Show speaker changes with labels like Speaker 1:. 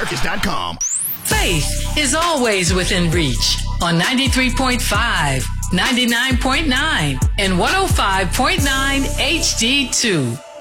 Speaker 1: CircusCircus.com.
Speaker 2: Faith is always within reach on 93.5, 99.9, and 105.9 HD2.